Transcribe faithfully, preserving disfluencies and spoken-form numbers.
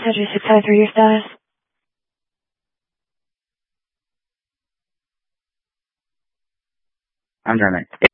Cedric six five three, your status? I'm trying to